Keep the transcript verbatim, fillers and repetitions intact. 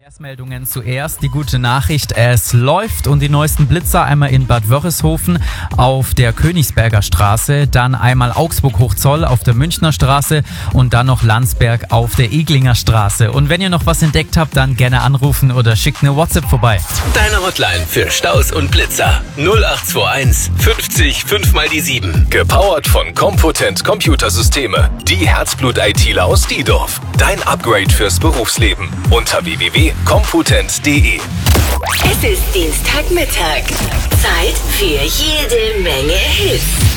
Verkehrsmeldungen zuerst. Die gute Nachricht, es läuft und die neuesten Blitzer einmal in Bad Wörishofen auf der Königsberger Straße, dann einmal Augsburg-Hochzoll auf der Münchner Straße und dann noch Landsberg auf der Eglinger Straße. Und wenn ihr noch was entdeckt habt, dann gerne anrufen oder schickt eine WhatsApp vorbei. Deine Hotline für Staus und Blitzer null acht zwei eins fünfzig fünf mal die sieben. Gepowert von Compotent Computersysteme. Die Herzblut-ITler aus Diedorf. Dein Upgrade fürs Berufsleben. Unter w w w punkt compotent punkt d e. Es ist Dienstagmittag. Zeit für jede Menge Hits.